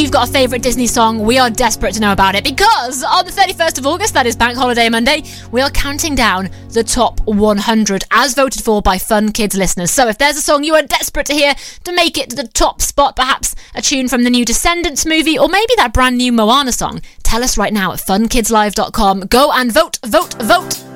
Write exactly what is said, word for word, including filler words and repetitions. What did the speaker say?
you've got a favourite Disney song, we are desperate to know about it, because on the thirty-first of August, that is Bank Holiday Monday, we are counting down the top one hundred as voted for by Fun Kids listeners. So if there's a song you are desperate to hear to make it to the top spot, perhaps a tune from the new Descendants movie, or maybe that brand new Moana song, tell us right now at fun kids live dot com. Go and vote, vote, vote.